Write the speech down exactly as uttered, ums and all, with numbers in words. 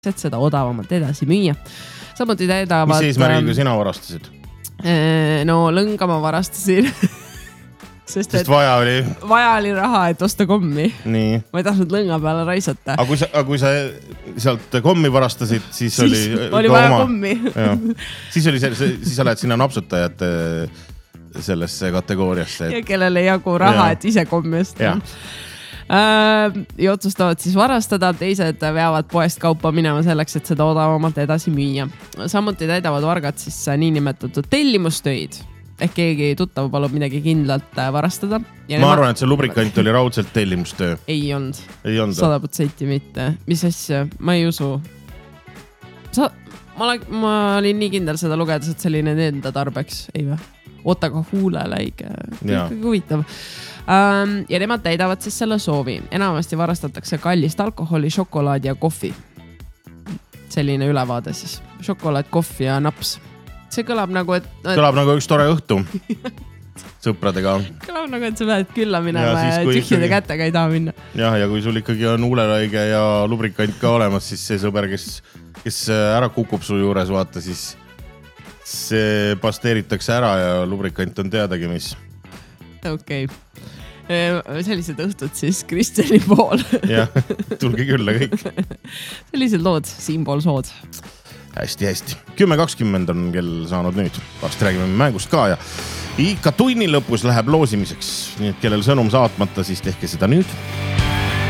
et seda odavamalt edasi müüa. Samuti täidavad... Mis eesmärgiga sina varastasid? No lõnga ma varastasin. Sest, Sest vaja oli... Vaja oli raha, et osta kommi. Nii. Ma ei tahtnud lõnga peale raisata. Aga kui sa, aga kui sa sealt kommi varastasid, siis, siis oli... oli vaja oma... kommi. Siis oli see, siis sa lähed sinna napsutajate sellesse kategooriasse. Et... Ja kellel ei jagu raha, ja. Et ise kommi osta. Ja otsustavad siis varastada, teised veavad poest kaupa minema selleks, et seda odavamalt edasi müüa. Samuti täidavad vargad siis niinimetatud tellimustöid. Ehk keegi tuttav palub midagi kindlalt varastada. Ja ma arvan, et see lubrikant oli raudselt tellimustöö. Ei olnud. Ei olnud. sada protsenti mitte. Mis asja? Ma ei usu. Sa... Ma, ma olin nii kindel seda lugedes, et see oli need enda tarbeks. Ei või? Oota ka huuleläige. Kõik huvitav. Ja nemad täidavad siis selle soovi. Enamasti varastatakse kallist alkoholi, šokolaadi ja kohvi. Selline ülevaade siis. Šokolaad, kohvi ja naps. See kõlab nagu, et... Kõlab nagu üks tore õhtu sõpradega. Kõlab nagu, et sa pead külla minema ja, ja tühjide ikkagi... kätega ei taha minna. Jah, ja kui sul ikkagi on huuleläige ja lubrikant ka olemas, siis see sõber, kes, kes ära kukub su juures, vaata, siis see pasteeritakse ära ja lubrikant on teadagi, mis. Okei. Okay. Sellised õhtud siis Kristjani pool. Jah, tulge külla kõik. Sellised lood, siinpool sood. Hästi, hästi. kümme kakskümmend on kell saanud nüüd. Vast räägime mängust ka ja ikka tunni lõpus läheb loosimiseks. Nii et kellel sõnum saatmata, siis tehke seda nüüd.